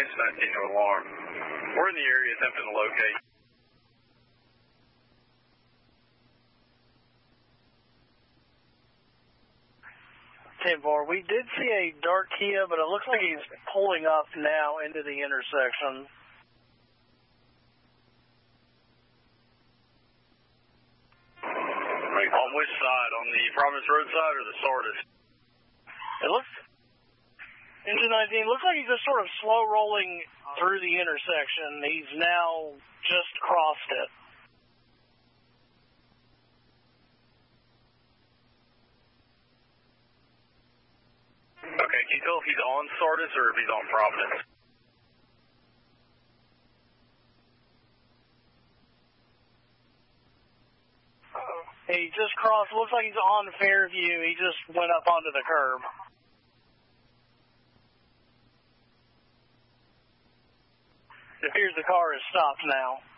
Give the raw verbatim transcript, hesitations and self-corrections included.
Lance nineteen, no alarm. We're in the area attempting to locate. ten four, we did see a dark Kia, but it looks like he's pulling up now into the intersection. On which side? On the Providence Road side or the Sardis? It looks, engine nineteen, looks like he's just sort of slow rolling through the intersection. He's now just crossed it. Okay, can you tell if he's on Sardis or if he's on Providence? He just crossed, looks like he's on Fairview. He just went up onto the curb. It appears the car is stopped now.